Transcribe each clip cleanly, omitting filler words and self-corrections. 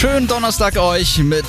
Schönen Donnerstag euch mit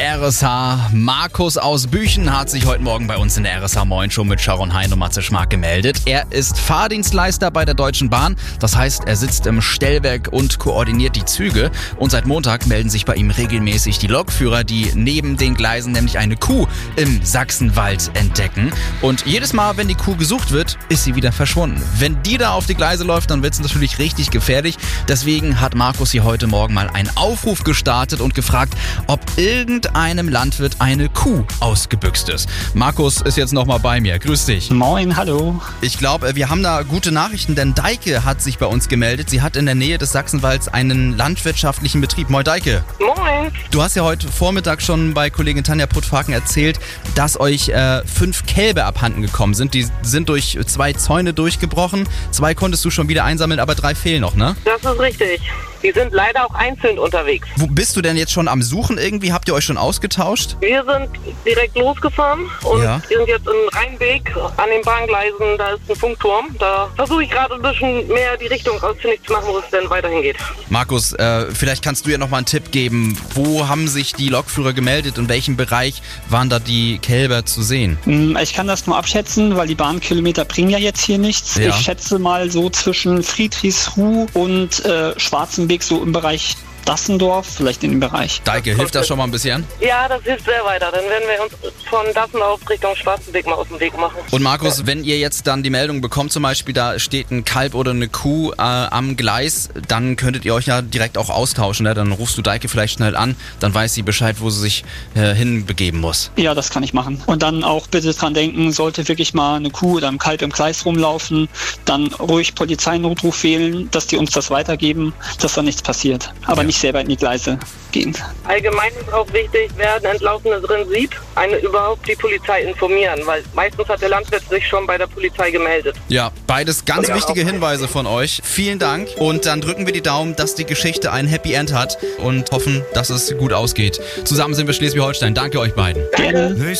RSH. Markus aus Büchen hat sich heute Morgen bei uns in der RSH Moin Show mit Sharon Hein und Matze Schmark gemeldet. Er ist Fahrdienstleister bei der Deutschen Bahn. Das heißt, er sitzt im Stellwerk und koordiniert die Züge. Und seit Montag melden sich bei ihm regelmäßig die Lokführer, die neben den Gleisen nämlich eine Kuh im Sachsenwald entdecken. Und jedes Mal, wenn die Kuh gesucht wird, ist sie wieder verschwunden. Wenn die da auf die Gleise läuft, dann wird es natürlich richtig gefährlich. Deswegen hat Markus hier heute Morgen mal einen Aufruf gestartet und gefragt, ob irgendeinem Landwirt eine Kuh ausgebüxt ist. Markus ist jetzt nochmal bei mir. Grüß dich. Moin, hallo. Ich glaube, wir haben da gute Nachrichten, denn Deike hat sich bei uns gemeldet. Sie hat in der Nähe des Sachsenwalds einen landwirtschaftlichen Betrieb. Moin, Deike. Moin. Du hast ja heute Vormittag schon bei Kollegin Tanja Puttfaken erzählt, dass euch 5 Kälber abhanden gekommen sind. Die sind durch 2 Zäune durchgebrochen. 2 konntest du schon wieder einsammeln, aber 3 fehlen noch, ne? Das ist richtig. Die sind leider auch einzeln unterwegs. Wo bist du denn jetzt schon am Suchen irgendwie? Habt ihr euch schon ausgetauscht? Wir sind direkt losgefahren und Ja. wir sind jetzt im Rheinweg an den Bahngleisen. Da ist ein Funkturm. Da versuche ich gerade ein bisschen mehr die Richtung ausfindig zu machen, wo es denn weiterhin geht. Markus, vielleicht kannst du ja nochmal einen Tipp geben. Wo haben sich die Lokführer gemeldet? In welchem Bereich waren da die Kälber zu sehen? Ich kann das nur abschätzen, weil die Bahnkilometer bringen ja jetzt hier nichts. Ja. Ich schätze mal so zwischen Friedrichsruh und Schwarzenbeek, so im Bereich Dassendorf, vielleicht in dem Bereich. Deike, hilft das schon mal ein bisschen? Ja, das hilft sehr weiter. Dann werden wir uns von Dassendorf Richtung Schwarzenbeek mal aus dem Weg machen. Und Markus, wenn ihr jetzt dann die Meldung bekommt, zum Beispiel da steht ein Kalb oder eine Kuh am Gleis, dann könntet ihr euch ja direkt auch austauschen. Ne? Dann rufst du Deike vielleicht schnell an, dann weiß sie Bescheid, wo sie sich hinbegeben muss. Ja, das kann ich machen. Und dann auch bitte dran denken, sollte wirklich mal eine Kuh oder ein Kalb im Gleis rumlaufen, dann ruhig Polizeinotruf wählen, dass die uns das weitergeben, dass da nichts passiert. Aber Ja. nicht selber in die Gleise gehen. Allgemein ist auch wichtig, wer einen Entlaufenen drin sieht, überhaupt die Polizei informieren, weil meistens hat der Landwirt sich schon bei der Polizei gemeldet. Ja, beides ganz Ja, wichtige auch. Hinweise von euch. Vielen Dank und dann drücken wir die Daumen, dass die Geschichte ein Happy End hat und hoffen, dass es gut ausgeht. Zusammen sind wir Schleswig-Holstein. Danke euch beiden. Gerne.